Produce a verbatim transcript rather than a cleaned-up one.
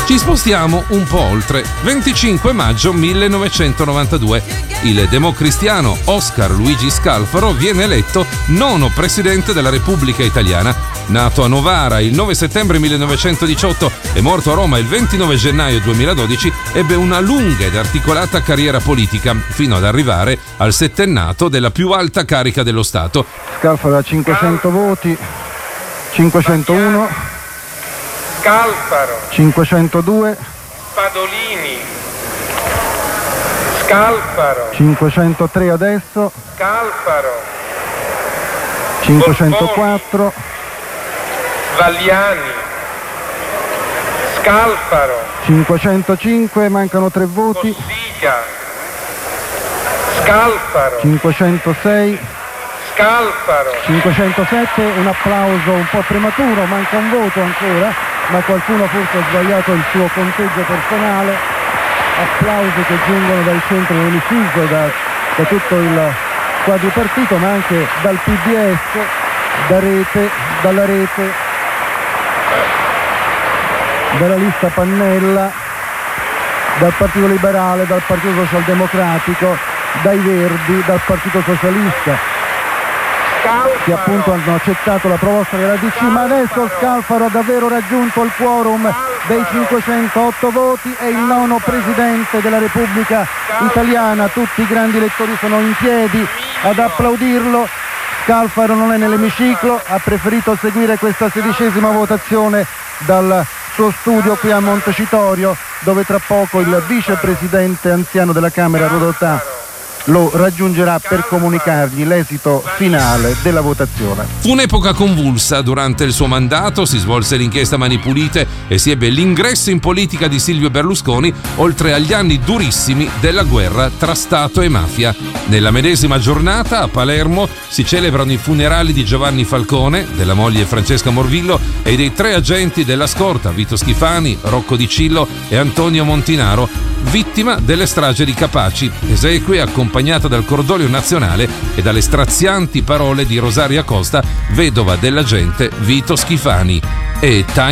Ci spostiamo un po' oltre. venticinque maggio millenovecentonovantadue. Il democristiano Oscar Luigi Scalfaro viene eletto nono presidente della Repubblica Italiana. Nato a Novara il nove settembre millenovecentodiciotto e morto a Roma il ventinove gennaio duemiladodici, ebbe una lunga ed articolata carriera politica, fino ad arrivare al settennato della più alta carica dello Stato. Scalfaro ha cinquecento voti, cinquecentouno, Scalfaro, cinquecentodue, Spadolini, Scalfaro, cinquecentotre adesso, Scalfaro, cinquecentoquattro, Svagliani, Scalfaro, cinquecentocinque, mancano tre voti, Cossiga, Scalfaro, cinquecentosei, Scalfaro, cinquecentosette, un applauso un po' prematuro, manca un voto ancora, ma qualcuno forse ha sbagliato il suo conteggio personale. Applausi che giungono dal centro dell'emiciclo, da, da tutto il quadripartito, ma anche dal P D S, da rete, dalla rete, dalla lista Pannella, dal Partito Liberale, dal Partito Socialdemocratico, dai Verdi, dal Partito Socialista, che appunto hanno accettato la proposta della D C, ma adesso Scalfaro ha davvero raggiunto il quorum dei cinquecentootto voti, è il nono presidente della Repubblica Italiana. Tutti i grandi elettori sono in piedi ad applaudirlo. Scalfaro non è nell'emiciclo, ha preferito seguire questa sedicesima votazione dal suo studio qui a Montecitorio, dove tra poco il vicepresidente anziano della Camera Rodotà lo raggiungerà per comunicargli l'esito finale della votazione. Fu un'epoca convulsa. Durante il suo mandato si svolse l'inchiesta Mani Pulite e si ebbe l'ingresso in politica di Silvio Berlusconi, oltre agli anni durissimi della guerra tra Stato e mafia. Nella medesima giornata a Palermo si celebrano i funerali di Giovanni Falcone, della moglie Francesca Morvillo e dei tre agenti della scorta, Vito Schifani, Rocco Di Cillo e Antonio Montinaro, vittima delle stragi di Capaci. Esequie accompagnata dal cordoglio nazionale e dalle strazianti parole di Rosaria Costa, vedova dell'agente Vito Schifani. E Time